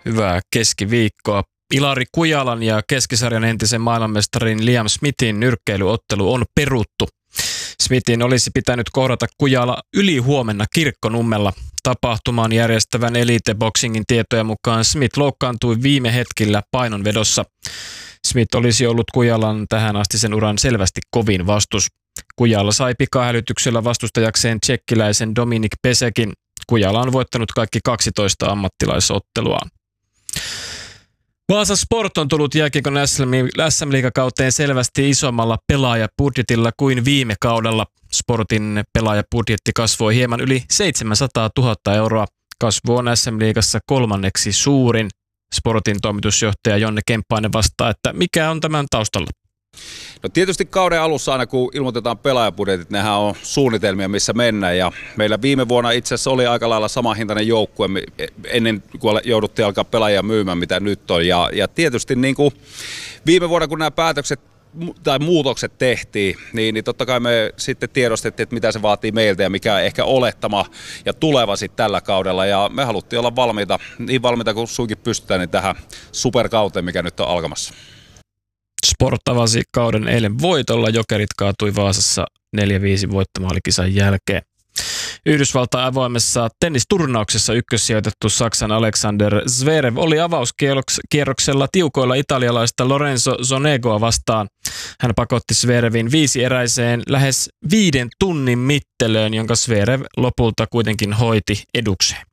Hyvää keskiviikkoa. Ilari Kujalan ja keskisarjan entisen maailmanmestarin Liam Smithin nyrkkeilyottelu on peruttu. Smithin olisi pitänyt kohdata Kujala ylihuomenna Kirkkonummella. Tapahtuman järjestävän Elite Boxingin tietojen mukaan Smith loukkaantui viime hetkillä painonvedossa. Smith olisi ollut Kujalan tähän asti sen uran selvästi kovin vastus. Kujala sai pikahälytyksellä vastustajakseen tšekkiläisen Dominik Pesekin. Kujala on voittanut kaikki 12 ammattilaisotteluaan. Vaasa Sport on tullut jääkiekon SM-liigakauteen selvästi isommalla pelaajabudjetilla kuin viime kaudella. Sportin pelaajabudjetti kasvoi hieman yli 700 000 euroa. Kasvu on SM-liigassa kolmanneksi suurin. Sportin toimitusjohtaja Jonne Kemppainen vastaa, että mikä on tämän taustalla? No tietysti kauden alussa aina kun ilmoitetaan pelaajabudjetit, nehän on suunnitelmia missä mennään ja meillä viime vuonna itse asiassa oli aika lailla samanhintainen joukkue ennen kuin jouduttiin alkaa pelaajia myymään mitä nyt on ja tietysti niin kuin viime vuonna kun nämä päätökset tai muutokset tehtiin, niin totta kai me sitten tiedostettiin, että mitä se vaatii meiltä ja mikä ehkä olettama ja tuleva sitten tällä kaudella ja me haluttiin olla valmiita, niin valmiita kuin suinkin pystytään niin tähän superkauteen, mikä nyt on alkamassa. Sport avasi kauden eilen voitolla. Jokerit kaatui Vaasassa 4-5 voittomaalikisan jälkeen. Yhdysvaltain avoimessa tennisturnauksessa ykkössijoitettu Saksan Alexander Zverev oli avauskierroksella tiukoilla italialaista Lorenzo Sonegoa vastaan. Hän pakotti Zverevin 5-eräiseen lähes 5 tunnin mittelöön, jonka Zverev lopulta kuitenkin hoiti edukseen.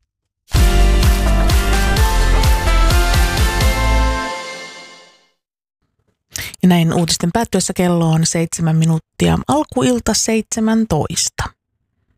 Ja näin uutisten päättyessä kello on 7 minuuttia. Alkuilta 17.